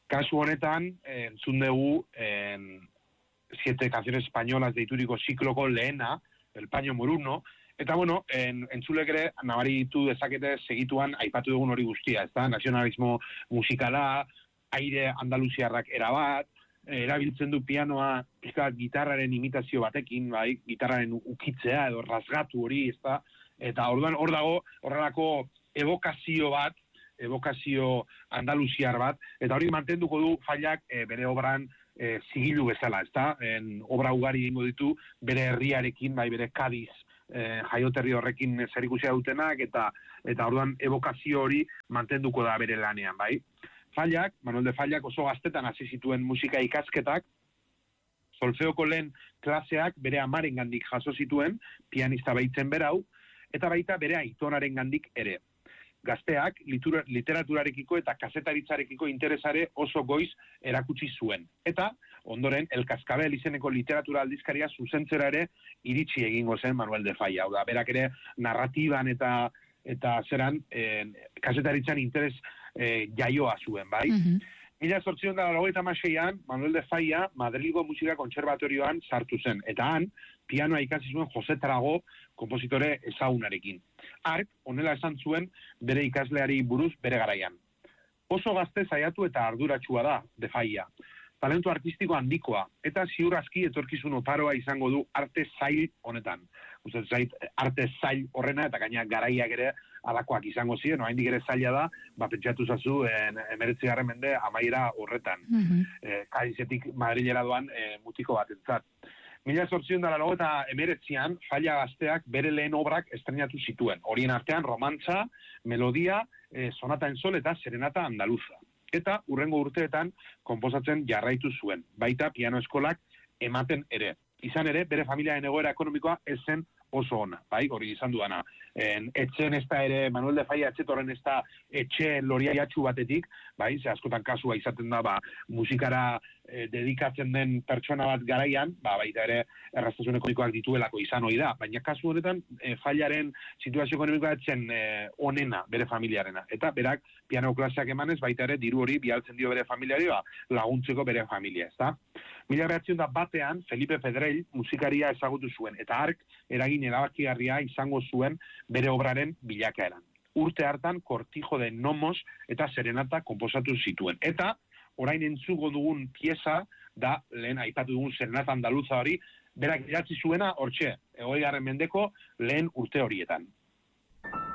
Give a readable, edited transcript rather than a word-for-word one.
Kasu honetan, entzun dugu 7 canciones españolas deituriko zikloko lehena, El Paño Moruno, eta bueno, entzulek ere nabaritu dezakete segituan aipatu dugun hori guztia, ezta? Nazionalismo musikala, aire andaluziarrak erabat, erabiltzen du pianoa pizkat gitarraren imitazio batekin, bai, gitarraren ukitzea edo rasgatu hori, ezta? Eta orduan hor dago horrelako evokazio andaluziar bat, eta hori mantenduko du Fallak bere obran zigilu bezala, ezta? Obra ugari egingo ditu bere herriarekin, bai, bere Kadiz jaioterri horrekin zerikusia dutenak, eta orduan evokazio hori mantenduko da bere lanean, bai? Manuel de Fallak oso gaztetan hasi zituen musika ikasketak, solfeoko lehen klaseak bere amarengandik jaso zituen, pianista baitzen berau, eta baita bere aitonarengandik ere. Gazteak literaturarekiko eta kazetaritzarekiko interesare oso goiz erakutsi zuen. Eta, ondoren, El Cascabel izeneko literatura aldizkaria zuzentzera ere iritsi egingo zen Manuel de Falla. Hau da, berak ere narratiban eta zeran kazetaritzan interes jaioa zuen, bai? 1896an, Manuel de Falla Madrilgo Musika Kontserbatorioan sartu zen, eta han, pianoa ikasi zuen Jose Trago konpositore ezagunarekin. Hark, honela esan zuen bere ikasleari buruz bere garaian. Oso gazte saiatu eta arduratsua da, de Falla. Talentu artistiko handikoa, eta ziur aski etorkizun oparoa izango du arte zail honetan. Gustatzen zait, arte zail horrena, eta gaina garaiak ere alakoak izango ziren, oraindik ere zaila da, pentsatu zazu, 19. mende amaiera horretan. Kadizetik Madrilera doan mutiko batentzat. 1889an Falla gazteak bere lehen obrak estrenatu zituen. Horien artean romantza, melodia, sonata en sol eta serenata andaluza. Eta urrengo urteetan konposatzen jarraitu zuen. Baita piano eskolak ematen ere. Izan ere, bere familiaren egoera ekonomikoa ez zen oso ona, bai, hori izan duana. Etxen ez da ere, Manuel de Falla etxetorren ez da etxe loriaiatxu batetik, bai, ze askotan kasua izaten da, musikara dedikatzen den pertsona bat garaian, baita ere erraztasun ekonomikoak dituelako izan hori da, baina kasu honetan Fallaren situazio ekonomikoa etzen onena bere familiarena, eta berak piano klaseak emanez, baita ere diru hori bialtzen dio bere familiari, laguntzeko bere familia, ez da? 1901 Felipe Pedrell musikaria ezagutu zuen, eta hark eragin erabakigarria izango zuen bere obraren bilakaeran. Urte hartan Cortijo de Nomos eta Serenata konposatu zituen. Eta orain entzuko dugun pieza da, lehen aipatu dugun Serenata andaluza hori, berak idatzi zuena hortxe, 20. mendeko lehen urte horietan.